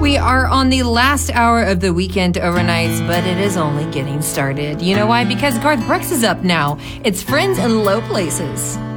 We are on the last hour of the weekend overnights, but it is only getting started. You know why? Because Garth Brooks is up now. It's Friends in Low Places.